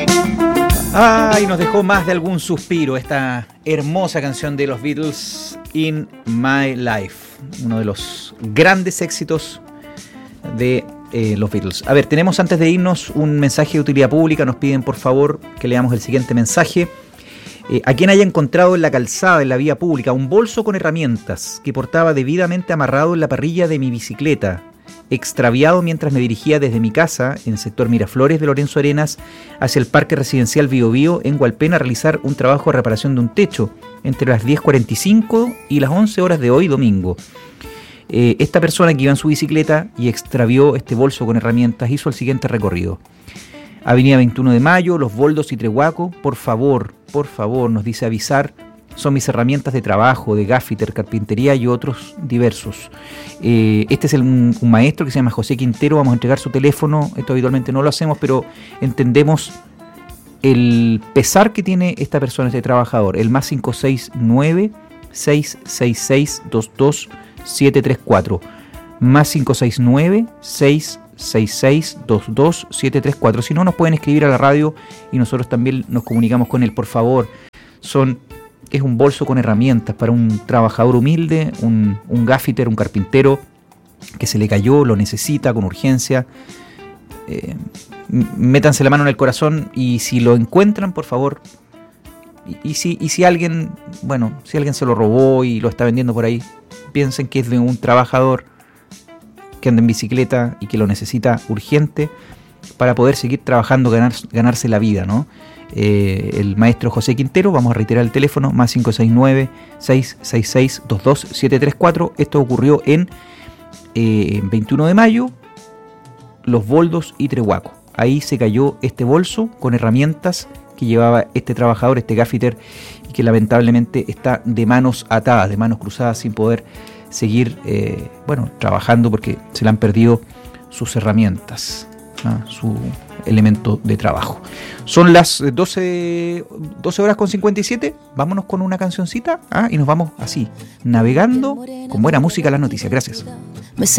Ay, nos dejó más de algún suspiro esta hermosa canción de los Beatles, In My Life, uno de los grandes éxitos de los Beatles. A ver, tenemos antes de irnos un mensaje de utilidad pública. Nos piden por favor que leamos el siguiente mensaje. A quien haya encontrado en la calzada, en la vía pública, un bolso con herramientas que portaba debidamente amarrado en la parrilla de mi bicicleta, extraviado mientras me dirigía desde mi casa en el sector Miraflores de Lorenzo Arenas hacia el Parque Residencial Biobío en Hualpén a realizar un trabajo de reparación de un techo entre las 10:45 y las 11 horas de hoy domingo. Esta persona que iba en su bicicleta y extravió este bolso con herramientas hizo el siguiente recorrido: Avenida 21 de Mayo, Los Boldos y Trehuaco. Por favor, nos dice avisar. Son mis herramientas de trabajo, de gaffiter, carpintería y otros diversos. Este es un maestro que se llama José Quintero. Vamos a entregar su teléfono. Esto habitualmente no lo hacemos, pero entendemos el pesar que tiene esta persona, este trabajador. El más 569-666-22734. Más 569-666-22734. Si no, nos pueden escribir a la radio y nosotros también nos comunicamos con él. Por favor, es un bolso con herramientas para un trabajador humilde, un gaffiter, un carpintero que se le cayó, lo necesita con urgencia. Métanse la mano en el corazón y si lo encuentran, por favor, y si alguien se lo robó y lo está vendiendo por ahí, piensen que es de un trabajador que anda en bicicleta y que lo necesita urgente para poder seguir trabajando, ganarse la vida, ¿no? El maestro José Quintero, vamos a reiterar el teléfono, más 569-666-22734. Esto ocurrió en 21 de mayo, Los Boldos y Trehuaco. Ahí se cayó este bolso con herramientas que llevaba este trabajador, este gaffiter, y que lamentablemente está de manos atadas, de manos cruzadas, sin poder seguir trabajando porque se le han perdido sus herramientas, su elemento de trabajo. Son las 12 horas con 57. Vámonos con una cancioncita y nos vamos así, navegando con buena música a las noticias. Gracias.